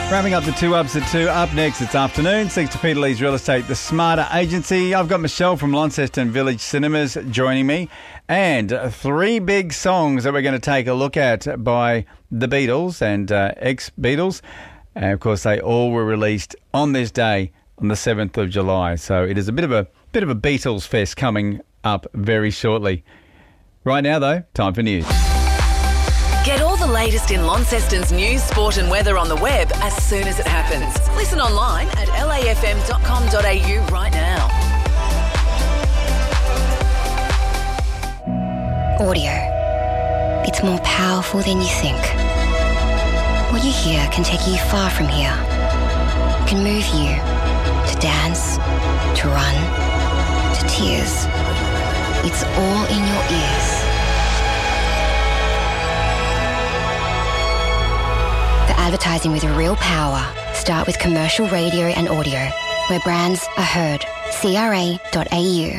Wrapping up the 2 Ups at 2. Up next, it's afternoon. Thanks to Peter Lee's Real Estate, the Smarter Agency. I've got Michelle from Launceston Village Cinemas joining me. And 3 big songs that we're going to take a look at by the Beatles and ex-Beatles. And, of course, they all were released on this day, on the 7th of July. So it is a bit of a Beatles fest coming up very shortly. Right now, though, time for news. Get all the latest in Launceston's news, sport and weather on the web as soon as it happens. Listen online at lafm.com.au right now. Audio. It's more powerful than you think. What you hear can take you far from here. It can move you to dance, to run, to tears. It's all in your ears. Advertising with real power. Start with commercial radio and audio, where brands are heard. CRA.au.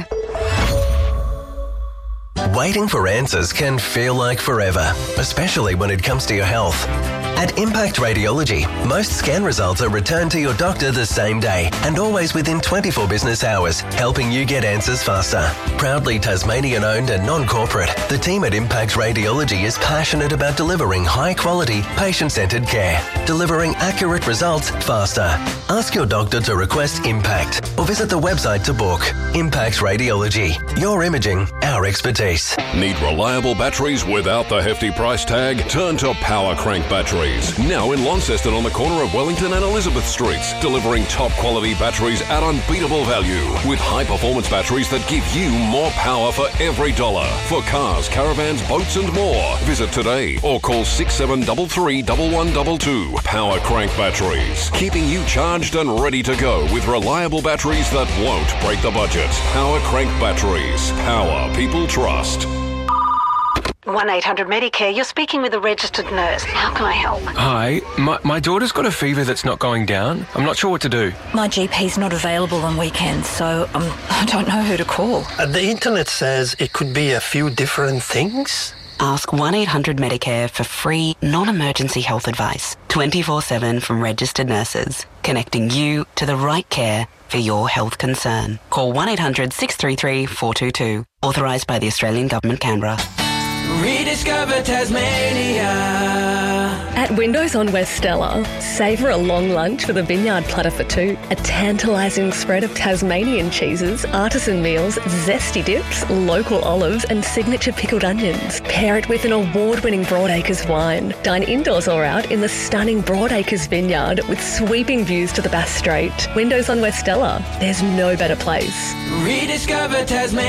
Waiting for answers can feel like forever, especially when it comes to your health. At Impact Radiology, most scan results are returned to your doctor the same day and always within 24 business hours, helping you get answers faster. Proudly Tasmanian-owned and non-corporate, the team at Impact Radiology is passionate about delivering high-quality, patient-centred care, delivering accurate results faster. Ask your doctor to request Impact or visit the website to book. Impact Radiology, your imaging, our expertise. Need reliable batteries without the hefty price tag? Turn to Power Crank Batteries. Now in Launceston on the corner of Wellington and Elizabeth Streets, delivering top quality batteries at unbeatable value with high performance batteries that give you more power for every dollar. For cars, caravans, boats and more. Visit today or call 6733 1122. Power Crank Batteries, keeping you charged and ready to go with reliable batteries that won't break the budget. Power Crank Batteries. Power people trust. 1-800-Medicare, you're speaking with a registered nurse. How can I help? Hi, my daughter's got a fever that's not going down. I'm not sure what to do. My GP's not available on weekends, so I don't know who to call. The internet says it could be a few different things. Ask 1-800-Medicare for free, non-emergency health advice, 24/7 from registered nurses, connecting you to the right care for your health concern. Call 1-800-633-422. Authorised by the Australian Government, Canberra. Rediscover Tasmania. At Windows on West Stella, savour a long lunch with a vineyard platter for 2, a tantalising spread of Tasmanian cheeses, artisan meals, zesty dips, local olives and signature pickled onions. Pair it with an award-winning Broadacres wine. Dine indoors or out in the stunning Broadacres vineyard with sweeping views to the Bass Strait. Windows on West Stella, there's no better place. Rediscover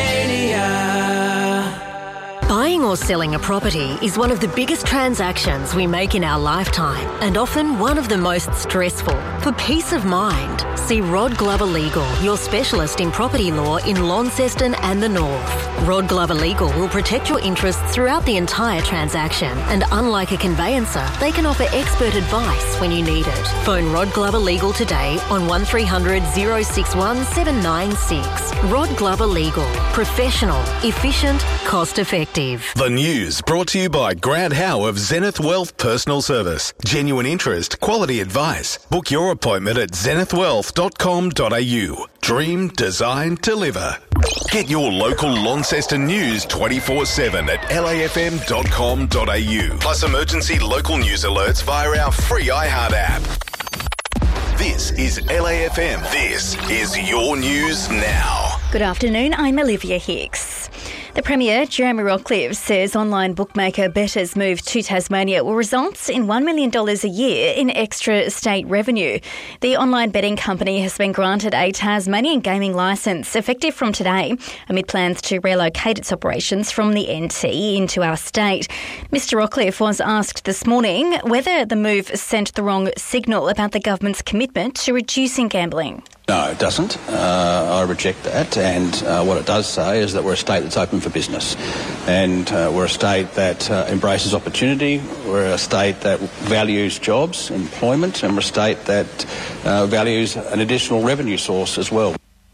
Tasmania. Buying or selling a property is one of the biggest transactions we make in our lifetime and often one of the most stressful. For peace of mind, see Rod Glover Legal, your specialist in property law in Launceston and the North. Rod Glover Legal will protect your interests throughout the entire transaction, and unlike a conveyancer, they can offer expert advice when you need it. Phone Rod Glover Legal today on 1300 061 796. Rod Glover Legal. Professional, efficient, cost-effective. The news brought to you by Grant Howe of Zenith Wealth Personal Service. Genuine interest, quality advice. Book your appointment at zenithwealth.com.au. Dream, design, deliver. Get your local Launceston news 24/7 at lafm.com.au. Plus emergency local news alerts via our free iHeart app. This is LAFM. This is your news now. Good afternoon, I'm Olivia Hicks. The Premier, Jeremy Rockliff, says online bookmaker Bettor's move to Tasmania will result in $1 million a year in extra state revenue. The online betting company has been granted a Tasmanian gaming licence effective from today, amid plans to relocate its operations from the NT into our state. Mr Rockliff was asked this morning whether the move sent the wrong signal about the government's commitment to reducing gambling. No, it doesn't. I reject that. And what it does say is that we're a state that's open for business. And we're a state that embraces opportunity. We're a state that values jobs, employment, and we're a state that values an additional revenue source as well.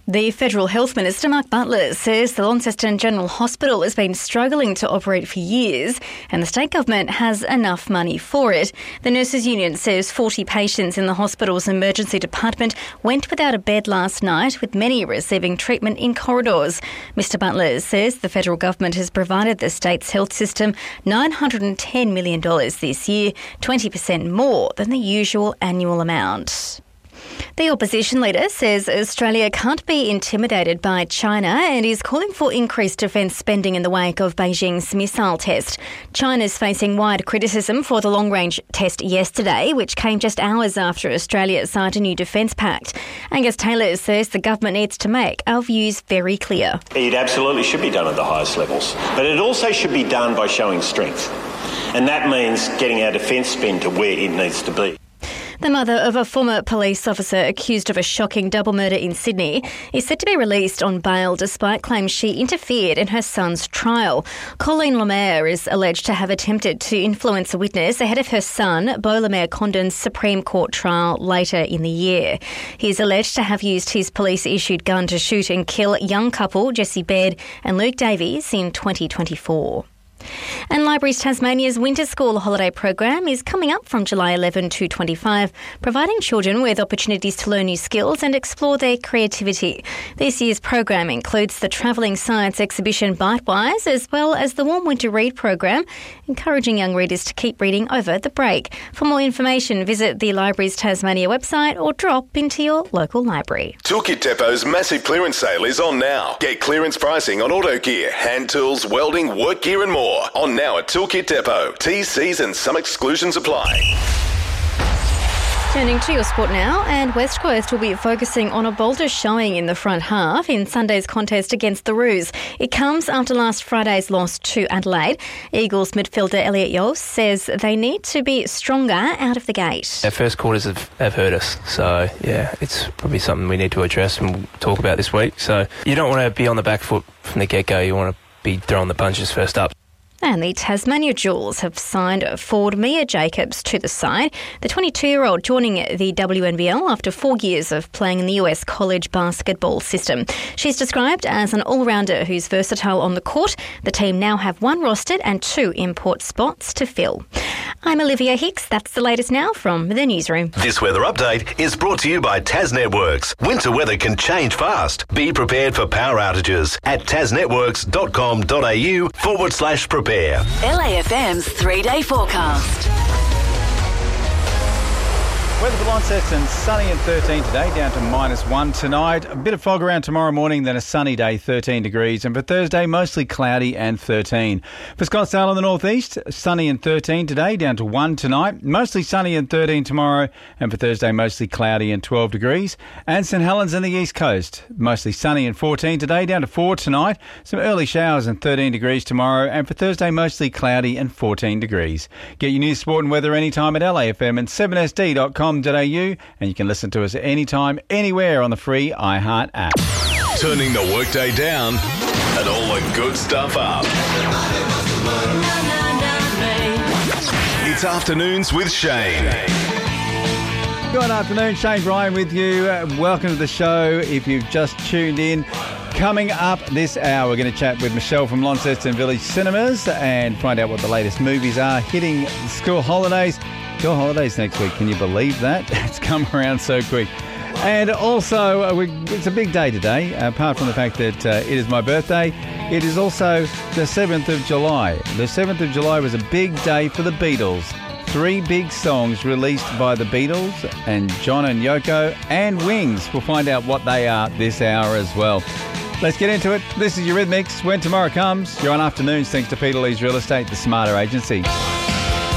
The Federal Health Minister, Mark Butler, says the Launceston General Hospital has been struggling to operate for years and the state government has enough money for it. The Nurses Union says 40 patients in the hospital's emergency department went without a bed last night, with many receiving treatment in corridors. Mr Butler says the federal government has provided the state's health system $910 million this year, 20% more than the usual annual amount. The opposition leader says Australia can't be intimidated by China and is calling for increased defence spending in the wake of Beijing's missile test. China's facing wide criticism for the long-range test yesterday, which came just hours after Australia signed a new defence pact. Angus Taylor says the government needs to make our views very clear. It absolutely should be done at the highest levels, but it also should be done by showing strength. And that means getting our defence spend to where it needs to be. The mother of a former police officer accused of a shocking double murder in Sydney is set to be released on bail despite claims she interfered in her son's trial. Colleen Lemaire is alleged to have attempted to influence a witness ahead of her son, Beau Lemaire Condon's Supreme Court trial later in the year. He is alleged to have used his police-issued gun to shoot and kill young couple Jesse Baird and Luke Davies in 2024. And Libraries Tasmania's winter school holiday program is coming up from July 11 to 25, providing children with opportunities to learn new skills and explore their creativity. This year's program includes the travelling science exhibition Bitewise, as well as the Warm Winter Read program, encouraging young readers to keep reading over the break. For more information, visit the Libraries Tasmania website or drop into your local library. Toolkit Depot's massive clearance sale is on now. Get clearance pricing on auto gear, hand tools, welding, work gear and more. On now at Toolkit Depot. T's, C's and some exclusions apply. Turning to your sport now, and West Coast will be focusing on a bolder showing in the front half in Sunday's contest against the Roos. It comes after last Friday's loss to Adelaide. Eagles midfielder Elliot Yos says they need to be stronger out of the gate. Our first quarters have hurt us, so yeah, it's probably something we need to address and we'll talk about this week. So you don't want to be on the back foot from the get-go, you want to be throwing the punches first up. And the Tasmania Jewels have signed forward Mia Jacobs to the side. The 22-year-old joining the WNBL after 4 years of playing in the US college basketball system. She's described as an all-rounder who's versatile on the court. The team now have 1 rostered and 2 import spots to fill. I'm Olivia Hicks. That's the latest now from the newsroom. This weather update is brought to you by TasNetworks. Winter weather can change fast. Be prepared for power outages at tasnetworks.com.au/prepare. LAFM's 3-day forecast. Weather for Launceston, sunny and 13 today, down to -1 tonight. A bit of fog around tomorrow morning, then a sunny day, 13 degrees. And for Thursday, mostly cloudy and 13. For Scottsdale in the northeast, sunny and 13 today, down to 1 tonight. Mostly sunny and 13 tomorrow. And for Thursday, mostly cloudy and 12 degrees. And St Helens in the east coast, mostly sunny and 14 today, down to 4 tonight. Some early showers and 13 degrees tomorrow. And for Thursday, mostly cloudy and 14 degrees. Get your news, sport and weather anytime at LAFM and 7sd.com.au, and you can listen to us anytime, anywhere on the free iHeart app. Turning the workday down and all the good stuff up. It's Afternoons with Shane. Good afternoon, Shane Bryan with you. Welcome to the show. If you've just tuned in, coming up this hour, we're going to chat with Michelle from Launceston Village Cinemas and find out what the latest movies are hitting school holidays. School holidays next week. Can you believe that? It's come around so quick. And also, it's a big day today. Apart from the fact that it is my birthday, it is also the 7th of July. The 7th of July was a big day for the Beatles. 3 big songs released by the Beatles and John and Yoko and Wings. We'll find out what they are this hour as well. Let's get into it. This is your Rhythmics. When tomorrow comes, you're on Afternoons thanks to Peter Lee's Real Estate, the smarter agency.